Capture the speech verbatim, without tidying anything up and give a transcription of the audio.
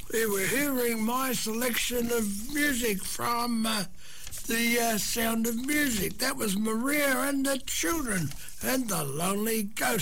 We were hearing my selection of music from uh, the uh, Sound of Music. That was Maria and the Children and the Lonely Goat.